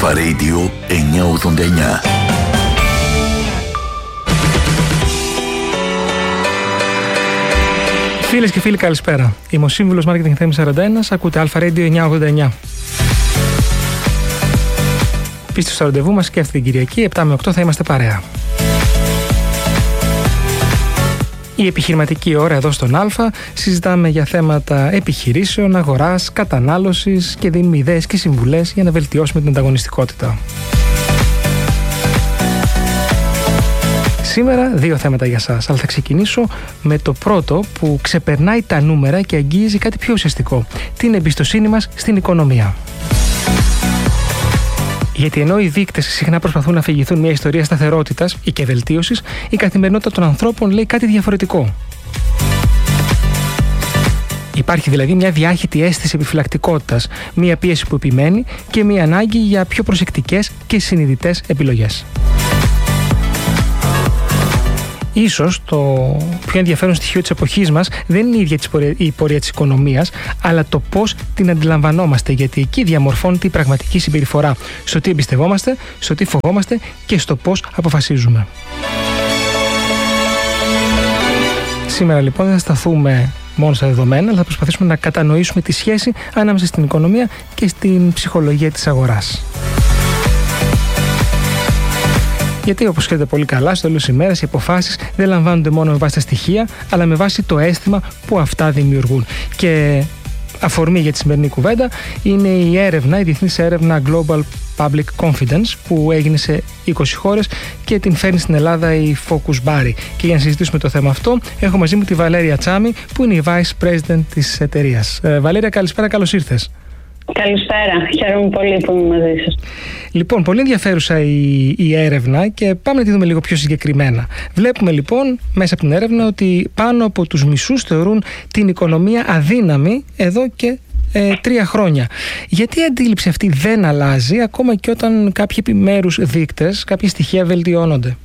Αλφα Radio 989. Φίλες και φίλοι, καλησπέρα. Είμαι ο σύμβουλος Marketing Θέμης 41, ακούτε Αλφα Radio 989. Πίστε στο ραντεβού μας και αυτή την Κυριακή, 7 με 8 θα είμαστε παρέα. Η επιχειρηματική ώρα εδώ στον Αλφα, συζητάμε για θέματα επιχειρήσεων, αγοράς, κατανάλωσης και δίνουμε ιδέες και συμβουλές για να βελτιώσουμε την ανταγωνιστικότητα. Σήμερα 2 θέματα για σας, αλλά θα ξεκινήσω με το πρώτο που ξεπερνάει τα νούμερα και αγγίζει κάτι πιο ουσιαστικό, την εμπιστοσύνη μας στην οικονομία. Γιατί ενώ οι δείκτες συχνά προσπαθούν να αφηγηθούν μια ιστορία σταθερότητας ή και βελτίωσης, η καθημερινότητα των ανθρώπων λέει κάτι διαφορετικό. Υπάρχει δηλαδή μια διάχυτη αίσθηση επιφυλακτικότητας, μια πίεση που επιμένει και μια ανάγκη για πιο προσεκτικές και συνειδητές επιλογές. Ίσως το πιο ενδιαφέρον στοιχείο της εποχής μας δεν είναι η ίδια η πορεία της οικονομίας, αλλά το πώς την αντιλαμβανόμαστε, γιατί εκεί διαμορφώνεται η πραγματική συμπεριφορά, στο τι εμπιστευόμαστε, στο τι φοβόμαστε και στο πώς αποφασίζουμε. Σήμερα λοιπόν δεν θα σταθούμε μόνο στα δεδομένα, αλλά θα προσπαθήσουμε να κατανοήσουμε τη σχέση ανάμεσα στην οικονομία και στην ψυχολογία της αγοράς. Γιατί, όπως ξέρετε πολύ καλά, στο τέλος της ημέρας οι αποφάσεις δεν λαμβάνονται μόνο με βάση τα στοιχεία, αλλά με βάση το αίσθημα που αυτά δημιουργούν. Και αφορμή για τη σημερινή κουβέντα είναι η διεθνής έρευνα Global Public Confidence που έγινε σε 20 χώρες και την φέρνει στην Ελλάδα η Focus Bari. Και για να συζητήσουμε το θέμα αυτό, έχω μαζί μου τη Βαλέρια Τσάμι, που είναι η Vice President της εταιρείας. Βαλέρια, καλησπέρα, καλώς ήρθες. Καλησπέρα, χαίρομαι πολύ που είμαι μαζί σας. Λοιπόν, πολύ ενδιαφέρουσα η έρευνα και πάμε να τη δούμε λίγο πιο συγκεκριμένα. Βλέπουμε λοιπόν μέσα από την έρευνα ότι πάνω από τους μισούς θεωρούν την οικονομία αδύναμη εδώ και 3 χρόνια. Γιατί η αντίληψη αυτή δεν αλλάζει ακόμα και όταν κάποιοι επιμέρους δείκτες, κάποια στοιχεία βελτιώνονται?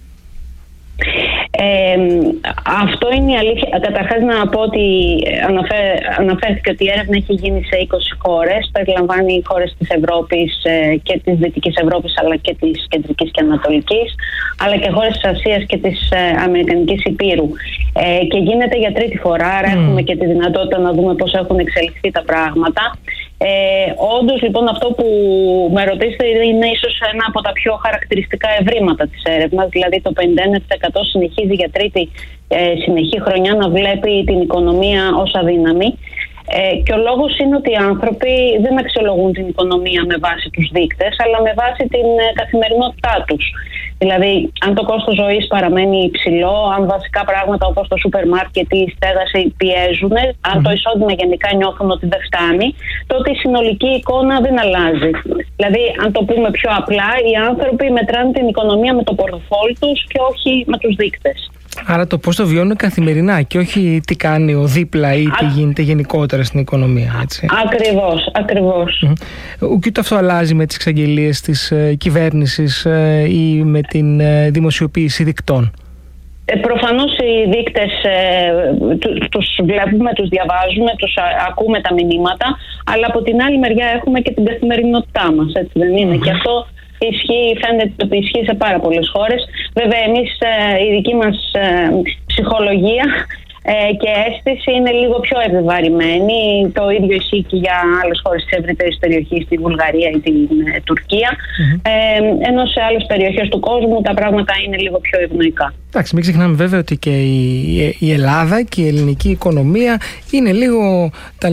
Αυτό είναι η αλήθεια. Καταρχάς να πω ότι αναφέρθηκε ότι η έρευνα έχει γίνει σε 20 χώρες. Περιλαμβάνει χώρες της Ευρώπης και της Δυτικής Ευρώπης, αλλά και της Κεντρικής και Ανατολικής, αλλά και χώρες της Ασίας και της Αμερικανικής Υπήρου. Και γίνεται για 3η φορά, άρα έχουμε και τη δυνατότητα να δούμε πώς έχουν εξελιχθεί τα πράγματα. Όντως λοιπόν αυτό που με ρωτήσετε είναι ίσως ένα από τα πιο χαρακτηριστικά ευρήματα της έρευνας, δηλαδή το 51% συνεχίζει για 3η συνεχή χρονιά να βλέπει την οικονομία ως αδύναμη. Και ο λόγος είναι ότι οι άνθρωποι δεν αξιολογούν την οικονομία με βάση τους δείκτες, αλλά με βάση την καθημερινότητά τους. Δηλαδή, αν το κόστος ζωής παραμένει υψηλό, αν βασικά πράγματα όπως το σούπερ μάρκετ ή η στέγαση πιέζουν, αν το εισόδημα γενικά νιώθουν ότι δεν φτάνει, τότε η συνολική εικόνα δεν αλλάζει. Δηλαδή, αν το πούμε πιο απλά, οι άνθρωποι μετράνε την οικονομία με το πορτοφόλι τους και όχι με τους δείκτες. Άρα το πώς το βιώνουν καθημερινά και όχι τι κάνει ο δίπλα ή τι γίνεται γενικότερα στην οικονομία, έτσι. Ακριβώς. Ούτε αυτό αλλάζει με τις εξαγγελίες της κυβέρνησης ή με την δημοσιοποίηση δικτών? Προφανώς οι δείκτες τους βλέπουμε, τους διαβάζουμε, τους ακούμε τα μηνύματα, αλλά από την άλλη μεριά έχουμε και την καθημερινότητά μας, έτσι δεν είναι? Και αυτό φαίνεται ότι ισχύει σε πάρα πολλές χώρες. Βέβαια εμείς η δική μας ψυχολογία και αίσθηση είναι λίγο πιο επιβαρημένη. Το ίδιο ισχύει και για άλλες χώρες της ευρύτερης περιοχής, τη Βουλγαρία ή την Τουρκία. Ενώ σε άλλες περιοχές του κόσμου τα πράγματα είναι λίγο πιο ευνοϊκά. Εντάξει, μην ξεχνάμε βέβαια ότι και η Ελλάδα και η ελληνική οικονομία είναι λίγο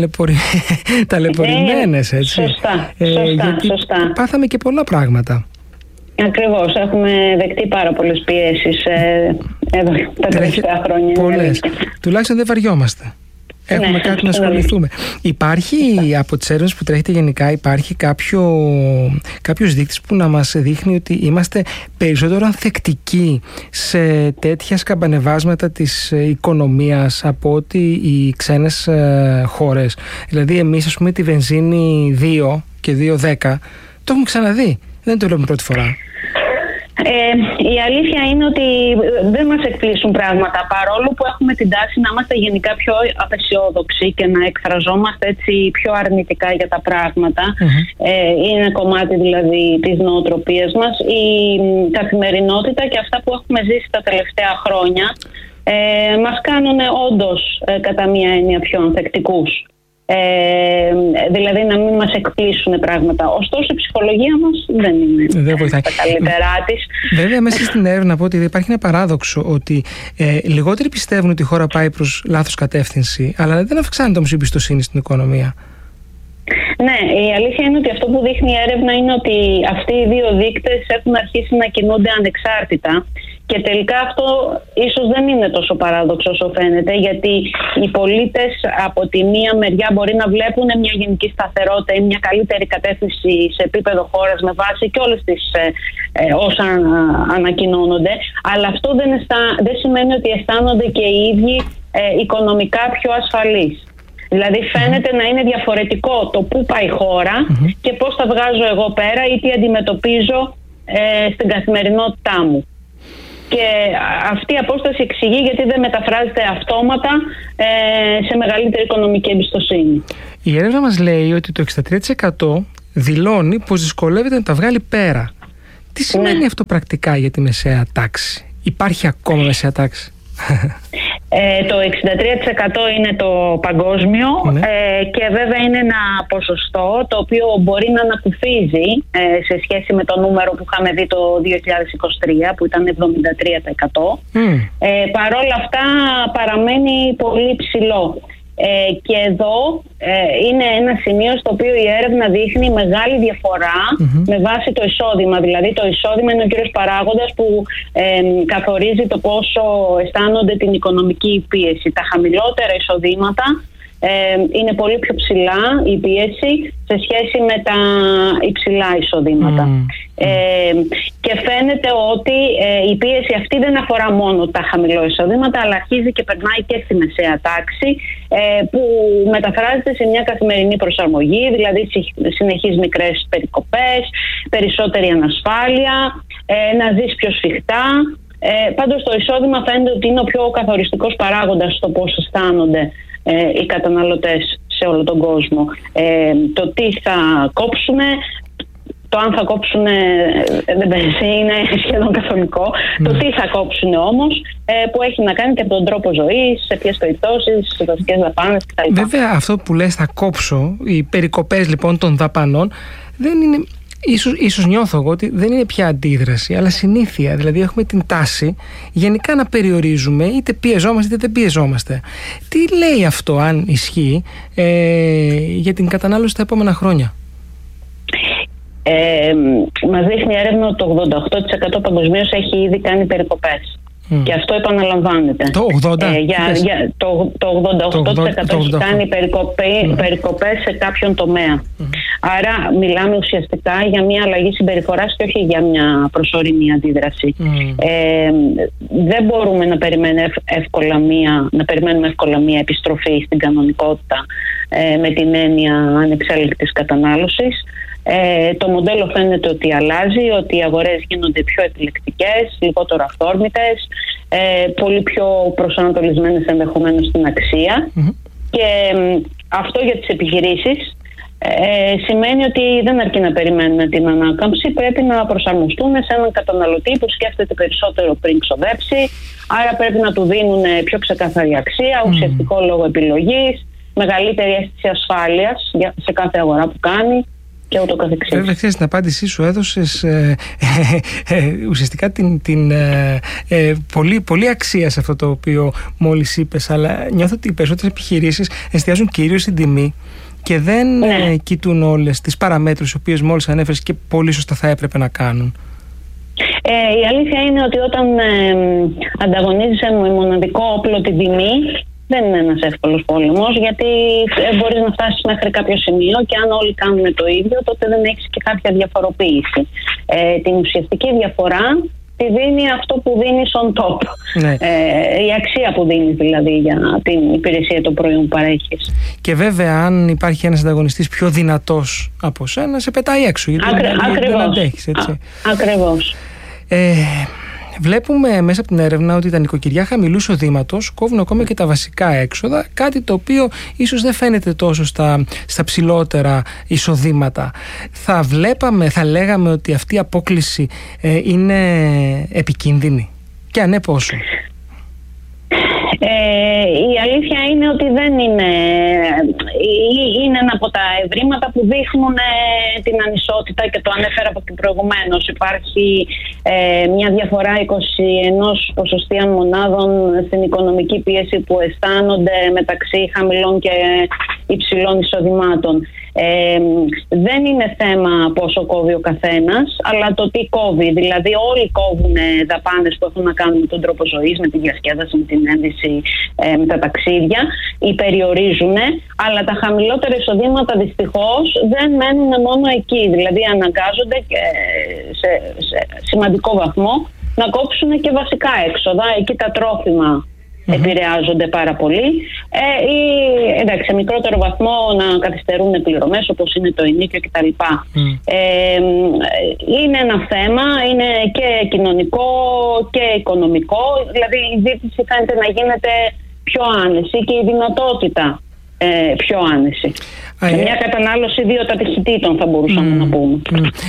ταλαιπωρημένες, έτσι. Σωστά. Πάθαμε και πολλά πράγματα. Ακριβώς, έχουμε δεκτεί πάρα πολλές πιέσεις εδώ τα τελευταία χρόνια. Πολλές. Τουλάχιστον δεν βαριόμαστε. Έχουμε κάτι να ασχοληθούμε. Υπάρχει από τις έρευνες που τρέχετε γενικά, υπάρχει κάποιος δείκτης που να μας δείχνει ότι είμαστε περισσότερο ανθεκτικοί σε τέτοια σκαμπανεβάσματα της οικονομίας από ότι οι ξένες χώρες? Δηλαδή εμείς, ας πούμε, τη βενζίνη 2 και 2,10 το έχουμε ξαναδεί. Δεν το βλέπουμε πρώτη φορά. Η αλήθεια είναι ότι δεν μας εκπλήσουν πράγματα, παρόλο που έχουμε την τάση να είμαστε γενικά πιο απεσιόδοξοι και να εκφραζόμαστε έτσι πιο αρνητικά για τα πράγματα. Είναι κομμάτι δηλαδή της νοοτροπίας μας. Η καθημερινότητα και αυτά που έχουμε ζήσει τα τελευταία χρόνια μας κάνουν όντως κατά μία έννοια πιο ανθεκτικούς. Δηλαδή να μην μας εκπλήσουν πράγματα. Ωστόσο η ψυχολογία μας δεν είναι τα καλύτερά της. Βέβαια μέσα στην έρευνα πω ότι υπάρχει ένα παράδοξο ότι λιγότεροι πιστεύουν ότι η χώρα πάει προς λάθος κατεύθυνση, αλλά δεν αυξάνεται όμως η εμπιστοσύνη στην οικονομία. Ναι, η αλήθεια είναι ότι αυτό που δείχνει η έρευνα είναι ότι αυτοί οι δύο δείκτες έχουν αρχίσει να κινούνται ανεξάρτητα. Και τελικά αυτό ίσως δεν είναι τόσο παράδοξο όσο φαίνεται, γιατί οι πολίτες από τη μία μεριά μπορεί να βλέπουν μια γενική σταθερότητα ή μια καλύτερη κατεύθυνση σε επίπεδο χώρας με βάση και όλες τις όσα ανακοινώνονται, αλλά αυτό δεν σημαίνει ότι αισθάνονται και οι ίδιοι οικονομικά πιο ασφαλείς. Δηλαδή φαίνεται να είναι διαφορετικό το πού πάει η χώρα και πώς τα βγάζω εγώ πέρα ή τι αντιμετωπίζω στην καθημερινότητά μου. Και αυτή η απόσταση εξηγεί γιατί δεν μεταφράζεται αυτόματα σε μεγαλύτερη οικονομική εμπιστοσύνη. Η έρευνα μας λέει ότι το 63% δηλώνει πως δυσκολεύεται να τα βγάλει πέρα. Τι σημαίνει αυτό πρακτικά για τη μεσαία τάξη? Υπάρχει ακόμα μεσαία τάξη? Το 63% είναι το παγκόσμιο και βέβαια είναι ένα ποσοστό το οποίο μπορεί να ανακουφίζει σε σχέση με το νούμερο που είχαμε δει το 2023 που ήταν 73%. Παρόλα αυτά παραμένει πολύ ψηλό. Και εδώ είναι ένα σημείο στο οποίο η έρευνα δείχνει μεγάλη διαφορά με βάση το εισόδημα. Δηλαδή το εισόδημα είναι ο κύριος παράγοντας που καθορίζει το πόσο αισθάνονται την οικονομική πίεση. Τα χαμηλότερα εισοδήματα είναι πολύ πιο ψηλά η πίεση σε σχέση με τα υψηλά εισοδήματα. Και φαίνεται ότι η πίεση αυτή δεν αφορά μόνο τα χαμηλά εισοδήματα, αλλά αρχίζει και περνάει και στη μεσαία τάξη, που μεταφράζεται σε μια καθημερινή προσαρμογή, δηλαδή συνεχείς μικρές περικοπές, περισσότερη ανασφάλεια, να ζεις πιο σφιχτά. Πάντως το εισόδημα φαίνεται ότι είναι ο πιο καθοριστικός παράγοντας στο πώς αισθάνονται οι καταναλωτές σε όλο τον κόσμο. Το τι θα κόψουν, το αν θα κόψουν δεν παίζει, είναι σχεδόν καθολικό. Το τι θα κόψουν όμως, που έχει να κάνει και από τον τρόπο ζωής, σε ποιες περιπτώσεις, σε βασικές δαπάνες κτλ. Βέβαια αυτό που λες θα κόψω, οι περικοπές λοιπόν των δαπανών, δεν είναι... Ίσως νιώθω εγώ ότι δεν είναι πια αντίδραση, αλλά συνήθεια. Δηλαδή έχουμε την τάση γενικά να περιορίζουμε, είτε πιεζόμαστε είτε δεν πιεζόμαστε. Τι λέει αυτό, αν ισχύει, για την κατανάλωση τα επόμενα χρόνια? Μας δείχνει η έρευνα ότι το 88% παγκοσμίως έχει ήδη κάνει περικοπές. Και αυτό επαναλαμβάνεται. Το 80%? Το 88% έχει κάνει περικοπές σε κάποιον τομέα. Άρα μιλάμε ουσιαστικά για μια αλλαγή συμπεριφοράς και όχι για μια προσωρινή αντίδραση. Δεν μπορούμε να περιμένουμε εύκολα μια επιστροφή στην κανονικότητα με την έννοια ανεξέλεγκτης κατανάλωσης. Το μοντέλο φαίνεται ότι αλλάζει, ότι οι αγορές γίνονται πιο επιλεκτικές, λιγότερο αυθόρμητες, πολύ πιο προσανατολισμένες ενδεχομένως στην αξία. Και αυτό για τις επιχειρήσεις σημαίνει ότι δεν αρκεί να περιμένουν την ανάκαμψη, πρέπει να προσαρμοστούν σε έναν καταναλωτή που σκέφτεται περισσότερο πριν ξοδέψει, άρα πρέπει να του δίνουν πιο ξεκαθαρή αξία, ουσιαστικό λόγο επιλογής, μεγαλύτερη αίσθηση ασφάλειας σε κάθε αγορά που κάνει. Βέβαια, χθες στην απάντησή σου έδωσες ουσιαστικά την πολύ αξία σε αυτό το οποίο μόλις είπες, αλλά νιώθω ότι οι περισσότερες επιχειρήσεις εστιάζουν κυρίως στην τιμή και δεν κοιτούν όλες τις παραμέτρους οι οποίες μόλις ανέφερες και πολύ σωστά θα έπρεπε να κάνουν. Η αλήθεια είναι ότι όταν ανταγωνίζεσαι με μοναδικό όπλο την τιμή, δεν είναι ένας εύκολος πόλεμος, γιατί μπορείς να φτάσεις μέχρι κάποιο σημείο και αν όλοι κάνουν το ίδιο, τότε δεν έχεις και κάποια διαφοροποίηση. Την ουσιαστική διαφορά τη δίνει αυτό που δίνεις on top. Η αξία που δίνεις δηλαδή για την υπηρεσία, το προϊόν που παρέχεις. Και βέβαια αν υπάρχει ένας ανταγωνιστής πιο δυνατός από σένα, σε πετάει έξω, γιατί δεν αντέχεις, έτσι. Ακριβώς. Βλέπουμε μέσα από την έρευνα ότι τα νοικοκυριά χαμηλού εισοδήματος κόβουν ακόμα και τα βασικά έξοδα, κάτι το οποίο ίσως δεν φαίνεται τόσο στα ψηλότερα εισοδήματα. Θα λέγαμε ότι αυτή η απόκλιση είναι επικίνδυνη, και αν ναι, πόσο? Η αλήθεια είναι ότι δεν είναι ένα από τα ευρήματα που δείχνουν την ανισότητα, και το ανέφερα από την προηγουμένως. Υπάρχει μια διαφορά 21 ποσοστίων μονάδων στην οικονομική πίεση που αισθάνονται μεταξύ χαμηλών και υψηλών εισοδημάτων. Δεν είναι θέμα πόσο κόβει ο καθένας, αλλά το τι κόβει. Δηλαδή όλοι κόβουν δαπάνες που έχουν να κάνουν με τον τρόπο ζωής, με τη διασκέδαση, με την ένδυση, με τα ταξίδια, ή περιορίζουν, αλλά τα χαμηλότερα εισοδήματα δυστυχώς δεν μένουν μόνο εκεί. Δηλαδή αναγκάζονται και σε σημαντικό βαθμό να κόψουν και βασικά έξοδα. Εκεί τα τρόφιμα επηρεάζονται πάρα πολύ, ή εντάξει, σε μικρότερο βαθμό να καθυστερούν πληρωμές, όπως είναι το ενίκιο κτλ. Είναι ένα θέμα, είναι και κοινωνικό και οικονομικό. Δηλαδή η ζήτηση φαίνεται να γίνεται πιο άνεση και η δυνατότητα πιο άνεση. Μια κατανάλωση 2 ταχυτήτων θα μπορούσαμε να πούμε.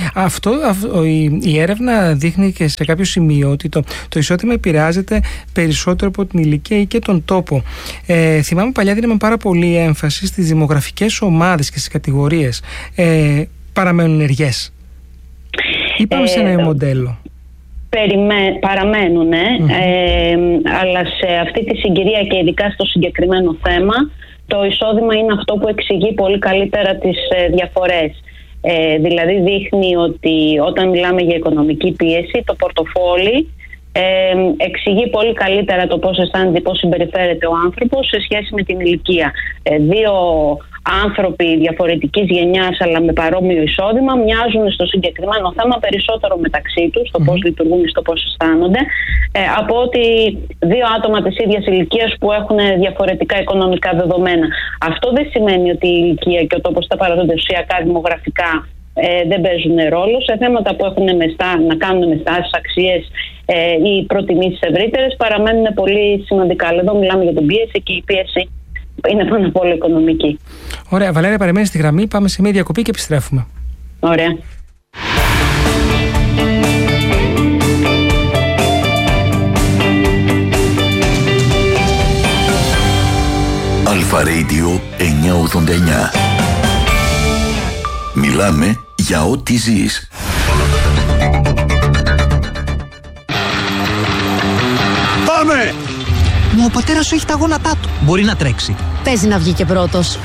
Η έρευνα δείχνει και σε κάποιο σημείο ότι το εισόδημα επηρεάζεται περισσότερο από την ηλικία ή και τον τόπο. Θυμάμαι παλιά δίναμε πάρα πολύ έμφαση στις δημογραφικές ομάδες και στις κατηγορίες. Παραμένουν ενεργές ή πάμε σε ένα μοντέλο? Παραμένουν, αλλά σε αυτή τη συγκυρία και ειδικά στο συγκεκριμένο θέμα, το εισόδημα είναι αυτό που εξηγεί πολύ καλύτερα τις διαφορές. Δηλαδή δείχνει ότι όταν μιλάμε για οικονομική πίεση, το πορτοφόλι εξηγεί πολύ καλύτερα το πώς αισθάνεται, πώς συμπεριφέρεται ο άνθρωπος σε σχέση με την ηλικία. Δύο άνθρωποι διαφορετικής γενιάς αλλά με παρόμοιο εισόδημα μοιάζουν στο συγκεκριμένο θέμα περισσότερο μεταξύ τους, στο πώς λειτουργούν και στο πώς αισθάνονται, από ότι δύο άτομα της ίδιας ηλικίας που έχουν διαφορετικά οικονομικά δεδομένα. Αυτό δεν σημαίνει ότι η ηλικία και ο τόπος, τα παραδοσιακά δημογραφικά δεν παίζουν ρόλο. Σε θέματα που έχουν να κάνουν με στάσεις, αξίες ή προτιμήσεις ευρύτερες παραμένουν πολύ σημαντικά. Αλλά εδώ μιλάμε για την πίεση και η πίεση είναι πάνω απ' όλο οικονομική. Ωραία, Βαλέρια, παραμένει στη γραμμή. Πάμε σε μια διακοπή και επιστρέφουμε. Ωραία. Αλφα Radio 989. Μιλάμε για ό,τι ζεις. Πάμε! Μα ο πατέρας σου έχει τα γόνατά του. Μπορεί να τρέξει. Παίζει να βγει και πρώτος.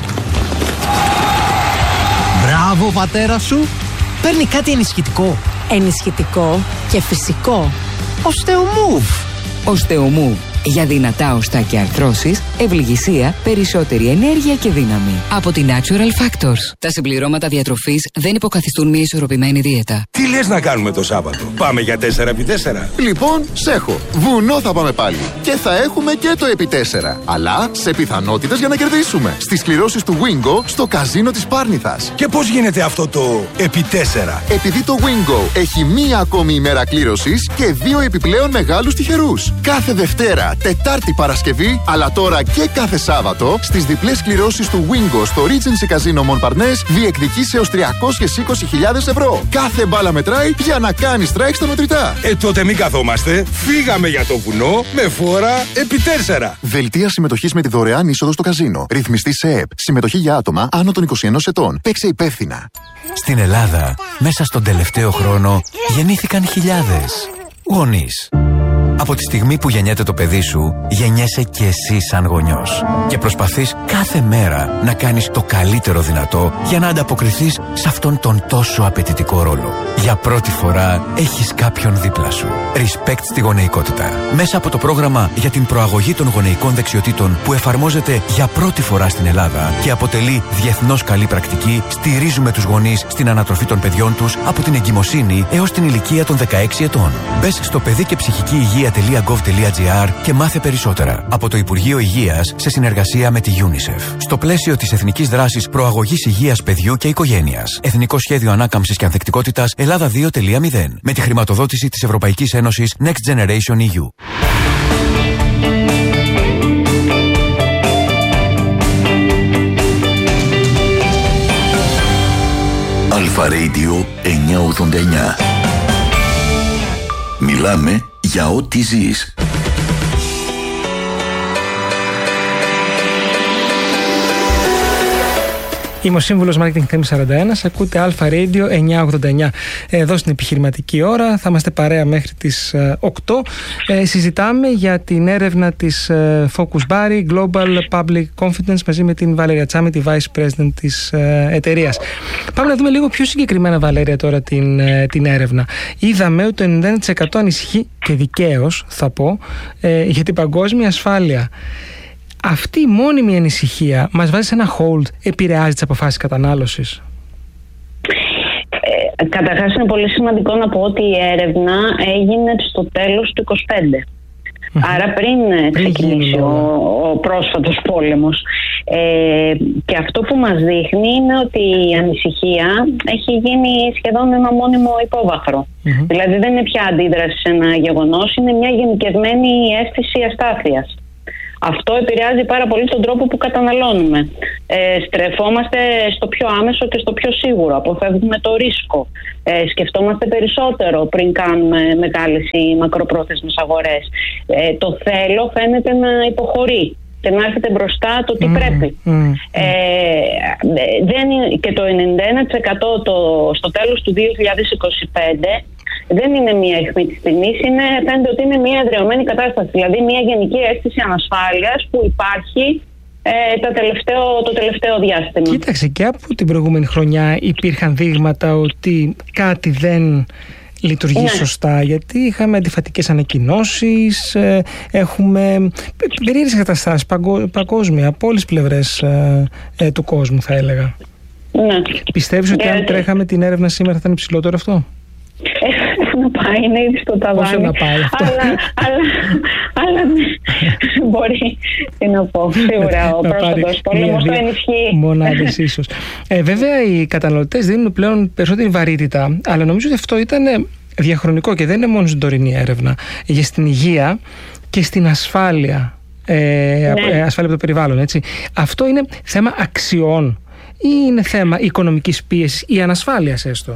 Μπράβο, πατέρα σου. Παίρνει κάτι ενισχυτικό. Ενισχυτικό και φυσικό. Οστεομούβ. Οστεομούβ. Για δυνατά οστά και αρθρώσεις, ευληγησία, περισσότερη ενέργεια και δύναμη. Από τη Natural Factors. Τα συμπληρώματα διατροφής δεν υποκαθιστούν μια ισορροπημένη δίαιτα. Τι λες να κάνουμε το Σάββατο? Πάμε για 4x4. Λοιπόν, σέχω. Βουνό θα πάμε πάλι. Και θα έχουμε και το επί 4. Αλλά σε πιθανότητες για να κερδίσουμε. Στις κληρώσεις του Wingo στο καζίνο της Πάρνηθας. Και πώς γίνεται αυτό το επί 4? Επειδή το Wingo έχει μία ακόμη ημέρα κλήρωσης και 2 επιπλέον μεγάλους τυχερούς. Κάθε Δευτέρα, Τετάρτη, Παρασκευή, αλλά τώρα και κάθε Σάββατο στις διπλές κληρώσεις του Wingo στο Regency Casino Montparnasse διεκδικείς έως 320.000 ευρώ. Κάθε μπάλα μετράει για να κάνει strike στα μετρητά. Τότε μην καθόμαστε. Φύγαμε για το βουνό με φόρα επί 4. Δελτία συμμετοχής με τη δωρεάν είσοδο στο καζίνο. Ρυθμιστή σε ΕΕΠ. Συμμετοχή για άτομα άνω των 21 ετών. Παίξε υπεύθυνα. Στην Ελλάδα, μέσα στον τελευταίο χρόνο, γεννήθηκαν χιλιάδες γονείς. Από τη στιγμή που γεννιέται το παιδί σου, γεννιέσαι και εσύ σαν γονιός. Και προσπαθείς κάθε μέρα να κάνεις το καλύτερο δυνατό για να ανταποκριθείς σε αυτόν τον τόσο απαιτητικό ρόλο. Για πρώτη φορά έχεις κάποιον δίπλα σου. Respect στη γονεϊκότητα. Μέσα από το πρόγραμμα για την προαγωγή των γονεϊκών δεξιοτήτων που εφαρμόζεται για πρώτη φορά στην Ελλάδα και αποτελεί διεθνώς καλή πρακτική, στηρίζουμε τους γονείς στην ανατροφή των παιδιών τους από την εγκυμοσύνη έως την ηλικία των 16 ετών. Μπες στο παιδί και ψυχική υγεία υγεία.gov.gr και μάθε περισσότερα. Από το Υπουργείο Υγείας σε συνεργασία με τη UNICEF. Στο πλαίσιο της Εθνικής Δράσης Προαγωγής Υγείας Παιδιού και Οικογένειας. Εθνικό Σχέδιο Ανάκαμψης και Ανθεκτικότητας Ελλάδα 2.0. Με τη χρηματοδότηση της Ευρωπαϊκής Ένωσης Next Generation EU. Αλφα Radio 989. Μιλάμε για ό,τι ζεις. Είμαι ο σύμβουλος Marketing Θέμης 41. Ακούτε Αλφα Radio 989. Εδώ στην επιχειρηματική ώρα θα είμαστε παρέα μέχρι τις 8. Συζητάμε για την έρευνα της Focus Bari Global Public Confidence μαζί με την Βαλέρια Τσάμι, τη Vice President της εταιρείας. Πάμε να δούμε λίγο πιο συγκεκριμένα, Βαλέρια, τώρα την έρευνα. Είδαμε ότι το 91% ανησυχεί, και δικαίως θα πω, για την παγκόσμια ασφάλεια. Αυτή η μόνιμη ανησυχία μας βάζει σε ένα hold, επηρεάζει τις αποφάσεις κατανάλωσης? Καταρχάς είναι πολύ σημαντικό να πω ότι η έρευνα έγινε στο τέλος του 25. Άρα πριν ξεκινήσει ο πρόσφατος πόλεμος. Και αυτό που μας δείχνει είναι ότι η ανησυχία έχει γίνει σχεδόν ένα μόνιμο υπόβαθρο. Δηλαδή δεν είναι πια αντίδραση σε ένα γεγονός, είναι μια γενικευμένη αίσθηση αστάθειας. Αυτό επηρεάζει πάρα πολύ τον τρόπο που καταναλώνουμε. Στρεφόμαστε στο πιο άμεσο και στο πιο σίγουρο. Αποφεύγουμε το ρίσκο. Σκεφτόμαστε περισσότερο πριν κάνουμε μεγάλες ή μακροπρόθεσμες αγορές. Το θέλω φαίνεται να υποχωρεί και να έρχεται μπροστά το τι πρέπει. Και το 91% στο τέλος του 2025 δεν είναι μία αιχμή της στιγμής, φαίνεται ότι είναι μία εδραιωμένη κατάσταση. Δηλαδή μία γενική αίσθηση ανασφάλειας που υπάρχει το τελευταίο διάστημα. Κοίταξε, και από την προηγούμενη χρονιά υπήρχαν δείγματα ότι κάτι δεν λειτουργεί σωστά, γιατί είχαμε αντιφατικές ανακοινώσεις, έχουμε περίεργες καταστάσεις παγκόσμια από όλες τις πλευρές του κόσμου, θα έλεγα. Ναι. Πιστεύεις ότι αν τρέχαμε την έρευνα σήμερα θα ήταν υψηλότερο αυτό? Να πάει, είναι ήδη στο ταβάνι. Όσο να πάει αυτό. Αλλά μπορεί, τι να πω, σίγουρα ο πρόσφατος πόλεμος το ενισχύει. Μονάδες ίσως. Βέβαια οι καταναλωτές δίνουν πλέον περισσότερη βαρύτητα, αλλά νομίζω ότι αυτό ήταν διαχρονικό και δεν είναι μόνο στην τωρινή έρευνα. Για στην υγεία και στην ασφάλεια, ασφάλεια από το περιβάλλον, έτσι. Αυτό είναι θέμα αξιών ή είναι θέμα οικονομικής πίεσης ή ανασφάλειας έστω?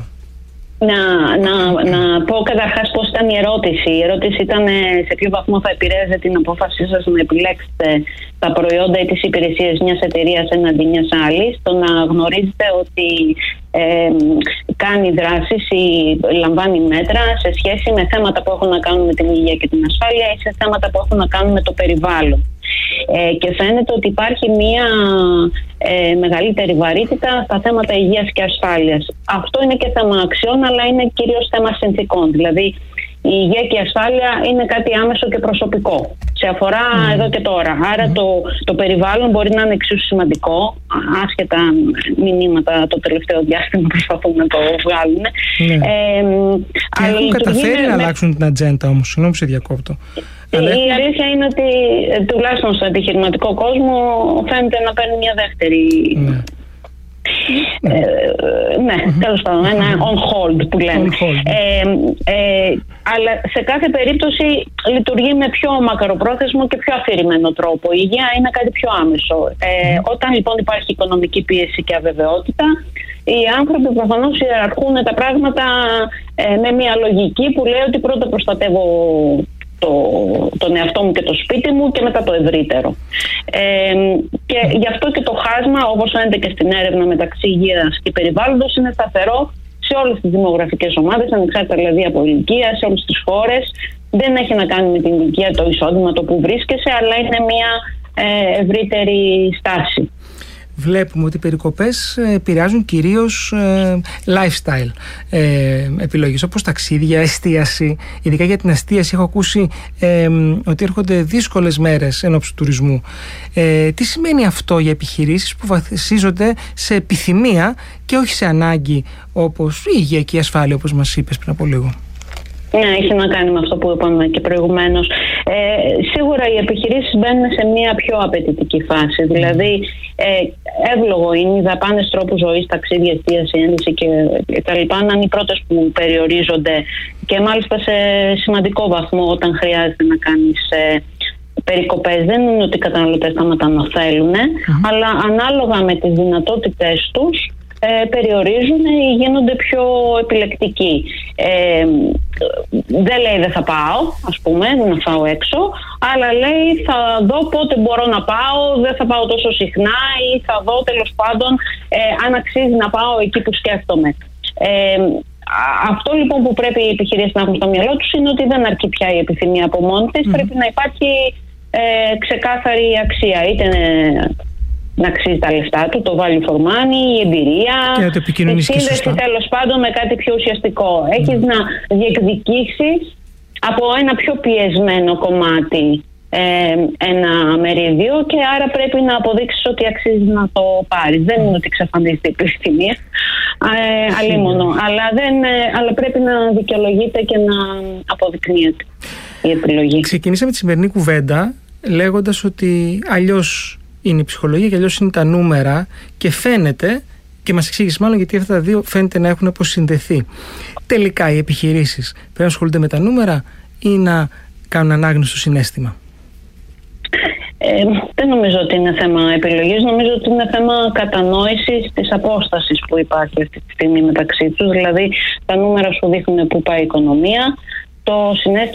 Να πω καταρχάς πώς ήταν η ερώτηση. Η ερώτηση ήταν σε ποιο βαθμό θα επηρέαζε την απόφασή σας να επιλέξετε τα προϊόντα ή τις υπηρεσίες μιας εταιρείας εναντί μιας άλλης. Το να γνωρίζετε ότι κάνει δράσεις ή λαμβάνει μέτρα σε σχέση με θέματα που έχουν να κάνουν με την υγεία και την ασφάλεια ή σε θέματα που έχουν να κάνουν με το περιβάλλον. Και φαίνεται ότι υπάρχει μια μεγαλύτερη βαρύτητα στα θέματα υγείας και ασφάλειας. Αυτό είναι και θέμα αξιών, αλλά είναι κυρίως θέμα συνθήκων. Δηλαδή η υγεία και η ασφάλεια είναι κάτι άμεσο και προσωπικό. Σε αφορά εδώ και τώρα. Άρα το περιβάλλον μπορεί να είναι εξίσου σημαντικό, άσχετα μηνύματα το τελευταίο διάστημα προσπαθούν να το βγάλουν. Και έχουν καταφέρει να αλλάξουν την ατζέντα όμως, συγγνώμη που σε διακόπτω. Η αλήθεια είναι ότι τουλάχιστον στο επιχειρηματικό κόσμο φαίνεται να παίρνει μια δεύτερη. Τέλος πάντων, ένα on hold που λένε. Αλλά σε κάθε περίπτωση λειτουργεί με πιο μακροπρόθεσμο και πιο αφηρημένο τρόπο. Η υγεία είναι κάτι πιο άμεσο. Όταν λοιπόν υπάρχει οικονομική πίεση και αβεβαιότητα, οι άνθρωποι προφανώς ιεραρχούν τα πράγματα με μια λογική που λέει ότι πρώτα προστατεύω τον εαυτό μου και το σπίτι μου και μετά το ευρύτερο. Και γι' αυτό και το χάσμα, όπως φαίνεται και στην έρευνα μεταξύ υγείας και περιβάλλοντος, είναι σταθερό σε όλες τις δημογραφικές ομάδες, ανεξάρτητα δηλαδή από ηλικία, σε όλες τις χώρες. Δεν έχει να κάνει με την ηλικία, το εισόδημα, το που βρίσκεσαι, αλλά είναι μια ευρύτερη στάση. Βλέπουμε ότι οι περικοπές επηρεάζουν κυρίως lifestyle επιλογές, όπως ταξίδια, εστίαση. Ειδικά για την εστίαση έχω ακούσει ότι έρχονται δύσκολες μέρες ενόψει του τουρισμού. Τι σημαίνει αυτό για επιχειρήσεις που βασίζονται σε επιθυμία και όχι σε ανάγκη, όπως η υγεία και η ασφάλεια, όπως μας είπες πριν από λίγο? Ναι, έχει να κάνει με αυτό που είπαμε και προηγουμένως. Σίγουρα οι επιχειρήσεις μπαίνουν σε μια πιο απαιτητική φάση. Δηλαδή, εύλογο είναι οι δαπάνες τρόπου ζωής, ταξίδια, εστίαση, ένδυση κτλ. Να είναι οι πρώτες που περιορίζονται και μάλιστα σε σημαντικό βαθμό όταν χρειάζεται να κάνεις περικοπές. Δεν είναι ότι οι καταναλωτές σταματάνε να θέλουν, αλλά ανάλογα με τις δυνατότητες τους περιορίζουν ή γίνονται πιο επιλεκτικοί. Δεν λέει δεν θα πάω, ας πούμε, να φάω έξω, αλλά λέει θα δω πότε μπορώ να πάω, δεν θα πάω τόσο συχνά ή θα δω τέλος πάντων αν αξίζει να πάω εκεί που σκέφτομαι. Αυτό λοιπόν που πρέπει οι επιχειρήσεις να έχουν στο μυαλό τους είναι ότι δεν αρκεί πια η επιθυμία από μόνη της, πρέπει να υπάρχει ξεκάθαρη αξία, είτε να αξίζει τα λεφτά του, το value for money, η εμπειρία, η σύνδεση τέλος πάντων με κάτι πιο ουσιαστικό. Έχεις να διεκδικήσεις από ένα πιο πιεσμένο κομμάτι ένα μερίδιο και άρα πρέπει να αποδείξεις ότι αξίζει να το πάρεις. Δεν είναι ότι εξαφανίζεται η επιθυμία, αλίμονο, αλλά πρέπει να δικαιολογείται και να αποδεικνύεται η επιλογή. Ξεκινήσαμε τη σημερινή κουβέντα λέγοντας ότι αλλιώς είναι η ψυχολογία και αλλιώς είναι τα νούμερα και φαίνεται, και μας εξήγησε μάλλον γιατί αυτά τα δύο φαίνεται να έχουν αποσυνδεθεί. Τελικά οι επιχειρήσεις πρέπει να ασχολούνται με τα νούμερα ή να κάνουν ανάγνωση στο συναίσθημα? Δεν νομίζω ότι είναι θέμα επιλογής, νομίζω ότι είναι θέμα κατανόησης της απόστασης που υπάρχει αυτή τη στιγμή μεταξύ τους. Δηλαδή τα νούμερα σου δείχνουν πού πάει η οικονομία, το συναίσθημα